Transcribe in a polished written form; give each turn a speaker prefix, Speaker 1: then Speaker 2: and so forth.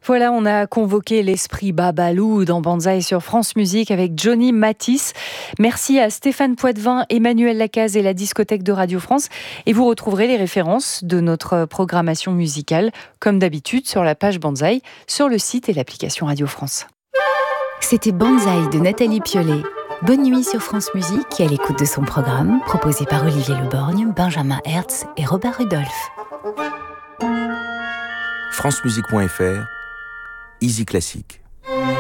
Speaker 1: Voilà, on a convoqué l'esprit Babalou dans Banzai sur France Musique avec Johnny Matisse. Merci à Stéphane Poitvin, Emmanuel Lacaze et la discothèque de Radio France. Et vous retrouverez les références de notre programmation musicale, comme d'habitude, sur la page Banzai, sur le site et l'application Radio France.
Speaker 2: C'était Banzai de Nathalie Piolet. Bonne nuit sur France Musique et à l'écoute de son programme, proposé par Olivier Leborgne, Benjamin Hertz et Robert Rudolph.
Speaker 3: francemusique.fr, Easy Classique.